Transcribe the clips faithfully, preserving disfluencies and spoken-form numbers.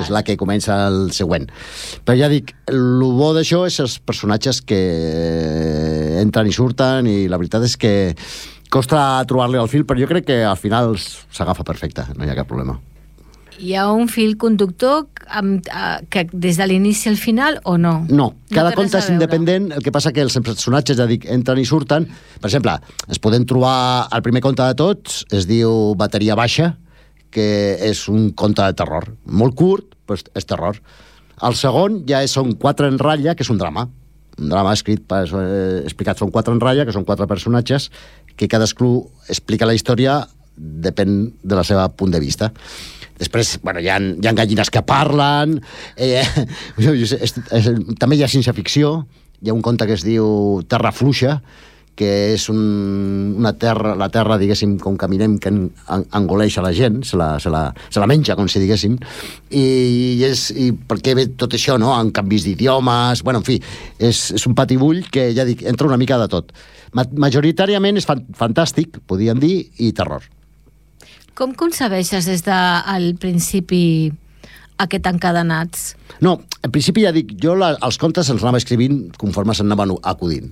que és la que comença el següent. Però ja dic, el bo d'això és els personatges que entren i surten, i la veritat és que costa trobar-li el fil, però jo crec que al final s'agafa perfecte, no hi ha cap problema. Hi ha un fil conductor amb, uh, que des de l'inici al final o no? No, cada no conte és independent, el que passa que els personatges, ja dic, entren i surten. Per exemple, es poden trobar el primer conte de tots, es diu Bateria Baixa, que és un conte de terror, molt curt, però és terror. El segon ja són Quatre en ratlla, que és un drama, un drama escrit, eh, explicat, són Quatre en ratlla, que són quatre personatges, que cadascú explica la història, depèn de la seva punt de vista. Després, bueno, hi ha, hi ha gallines que parlen, eh, jo, jo sé, és, és, també hi ha ciència-ficció, hi ha un conte que es diu Terra Fluixa, que és un, una terra, la terra, diguéssim, com caminem, que en, en, engoleix a la gent, se la, se la, se la menja, com si diguéssim, i, és, i per què ve tot això, no?, en canvis d'idiomes, bueno, en fi, és, és un patibull que, ja dic, entra una mica de tot. Ma, majoritàriament és fan, fantàstic, podríem dir, i terror. Com concebeixes des del principi aquest encadenats? No, en principi ja dic, jo la, els contes els anava escrivint conforme s'anaven acudint.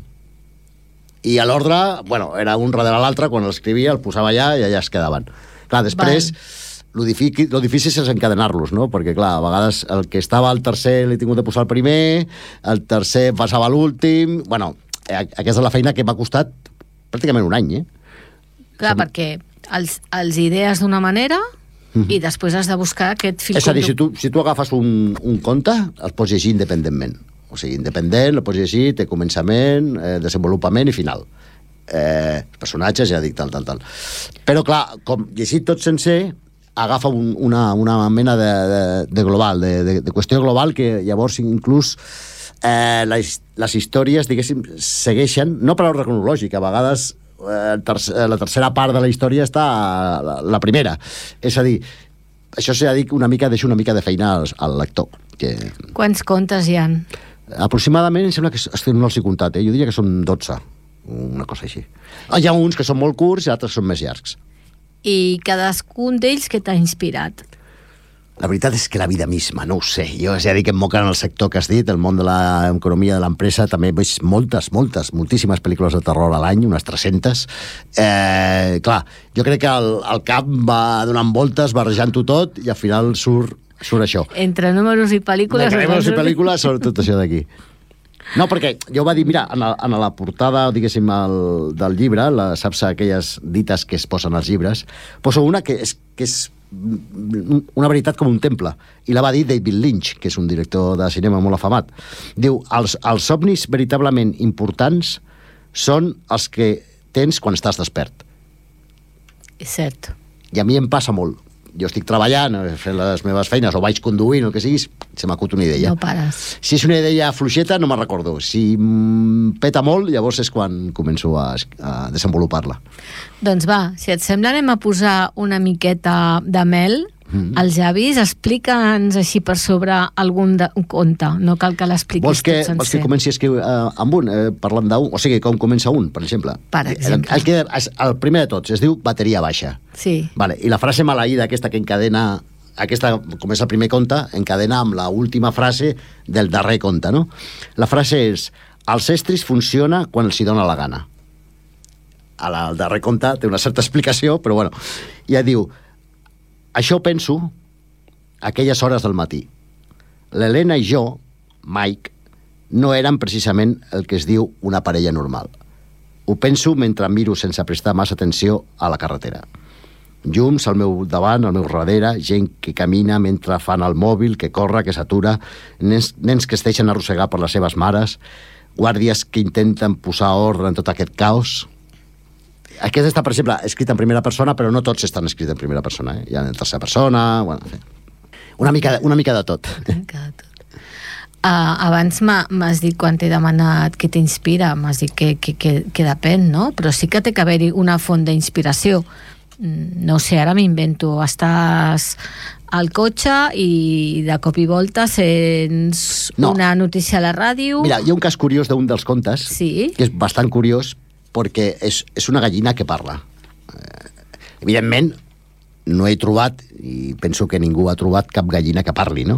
I a l'ordre, bueno, era un darrere l'altre, quan l'escrivia el posava allà i allà es quedaven. Clar, després, lo difícil, lo difícil és encadenar-los, no? Perquè, clar, a vegades el que estava al tercer l'he tingut de posar el primer, el tercer passava a l'últim... Bueno, aquesta és la feina que m'ha costat pràcticament un any, eh? Clar, Som... perquè els, els idees d'una manera mm-hmm. i després has de buscar aquest fil conductor. És a dir, si tu, si tu agafes un, un conte, el pots llegir independentment. O sigui, independent, el pots llegir, té començament, eh, desenvolupament i final. Eh, personatges, ja dic, tal, tal, tal. Però, clar, com llegit tot sencer, agafa un, una, una mena de, de, de global, de, de, de qüestió global, que llavors inclús eh, les, les històries, diguéssim, segueixen, no per ordre cronològic, a vegades eh, tercer, la tercera part de la història està la, la primera. És a dir, això s'ha dit una mica, deixa una mica de feina al, al lector. Que... Quants contes hi ha? Aproximadament, em sembla que no els he comptat, eh? Jo diria que són dotze, una cosa així. Hi ha uns que són molt curts i altres són més llargs. I cadascun d'ells que t'ha inspirat? La veritat és que la vida misma, no ho sé. Jo ja dic que em moca en el sector que has dit, el món de l'economia de l'empresa, també veig moltes, moltes, moltíssimes pel·lícules de terror a l'any, unes tres-centes. Eh, clar, jo crec que el, el cap va donant voltes, barrejant-ho tot, i al final surt surt això. Entre números i pel·lícules... Entre números i pel·lícules, surt tot això d'aquí. No, perquè jo va dir, mira, en la, en la portada, diguéssim, el, del llibre, la, saps aquelles dites que es posen als llibres, poso una que és, que és una veritat com un temple, i la va dir David Lynch, que és un director de cinema molt afamat. Diu, els, els somnis veritablement importants són els que tens quan estàs despert. És cert. I a mi em passa molt. Jo estic treballant, fent les meves feines, o vaig conduint, o el que siguis, se m'acut una idea. No pares. Si és una idea fluixeta, no me'n recordo. Si peta molt, llavors és quan començo a, a desenvolupar-la. Doncs va, si et sembla, anem a posar una miqueta de mel mm. als llavis. Explica'ns així per sobre algun de, un conte. No cal que l'expliquis vols que, tot sencer. Vols que comenci a escriure uh, amb un, eh, parlant d'un? O sigui, com comença un, per exemple? Per exemple. El, el, el, el primer de tots es diu Bateria Baixa. Sí. Vale. I la frase maleïda aquesta que encadena, aquesta, com és el primer conte, encadena amb la última frase del darrer conte, no? La frase és: els estris funciona quan els hi dona la gana. A la, el darrer conte té una certa explicació, però bueno, ja diu: això penso aquelles hores del matí. L'Helena i jo, Mike, no érem precisament el que es diu una parella normal. Ho penso mentre miro sense prestar massa atenció a la carretera. Llums al meu davant, al meu darrere, gent que camina mentre fan el mòbil, que corre, que s'atura, nens, nens que es deixen arrossegar per les seves mares, guàrdies que intenten posar ordre en tot aquest caos. Aquest està, per exemple, escrit en primera persona, però no tots estan escrits en primera persona. Eh? Hi ha en tercera persona... Bueno, una, mica, una mica de tot. Una mica de tot. Uh, abans m'has dit, quan t'he demanat què t'inspira, m'has dit que, que, que, que depèn, no? Però sí que té que haver-hi una font d'inspiració. No sé, ara m'invento. Estàs al cotxe i de cop i volta sents no. una notícia a la ràdio... Mira, hi ha un cas curiós d'un dels contes, sí? que és bastant curiós, perquè és, és una gallina que parla. Eh, evidentment, no he trobat, i penso que ningú ha trobat cap gallina que parli, no?